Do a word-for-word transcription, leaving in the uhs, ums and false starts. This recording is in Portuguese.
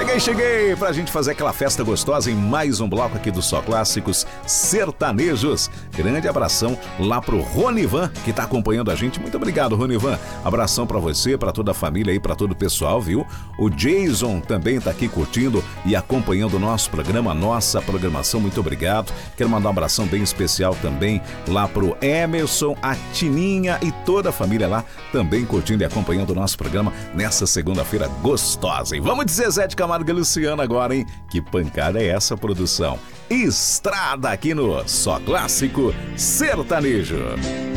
Cheguei, cheguei pra gente fazer aquela festa gostosa em mais um bloco aqui do Só Clássicos Sertanejos. Grande abração lá pro Ronivan, que tá acompanhando a gente. Muito obrigado, Ronivan. Abração pra você, pra toda a família aí, pra todo o pessoal, viu? O Jason também tá aqui curtindo e acompanhando o nosso programa, nossa programação. Muito obrigado. Quero mandar um abração bem especial também lá pro Emerson, a Tininha e toda a família lá também curtindo e acompanhando o nosso programa nessa segunda-feira gostosa. E vamos dizer Zé de Camargo e Luciano agora, hein? Que pancada é essa, produção? Estrada aqui no Só Clássico Sertanejo.